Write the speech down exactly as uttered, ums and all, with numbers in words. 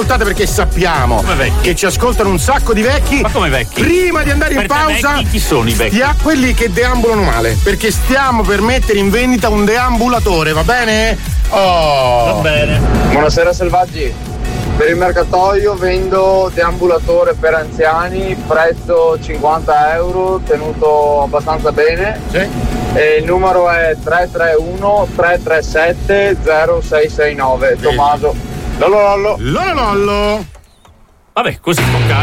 Perché sappiamo che ci ascoltano un sacco di vecchi. Ma come vecchi? Prima di andare in Per te pausa, vecchi, chi sono i vecchi? Stia, quelli che deambulano male, perché stiamo per mettere in vendita un deambulatore, va bene? Oh. Va bene. Buonasera selvaggi. Per il mercatoio vendo deambulatore per anziani, prezzo cinquanta euro, tenuto abbastanza bene. Sì. E il numero è tre tre uno tre tre sette zero sei sei nove. Tommaso. Lollo lollo. Lollo lollo. Vabbè, così con calma.